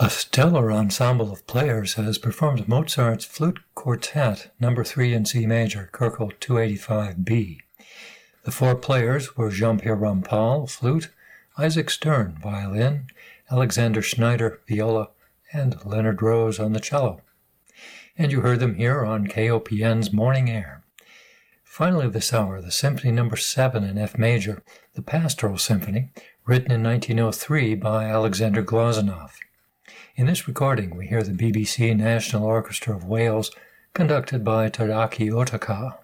A stellar ensemble of players has performed Mozart's Flute Quartet No. 3 in C major, Köchel 285b. The four players were Jean-Pierre Rampal, flute, Isaac Stern, violin, Alexander Schneider, viola, and Leonard Rose on the cello. And you heard them here on KOPN's Morning Air. Finally this hour, the Symphony No. 7 in F major, the Pastoral Symphony, written in 1903 by Alexander Glazunov. In this recording, we hear the BBC National Orchestra of Wales, conducted by Tadaki Otaka.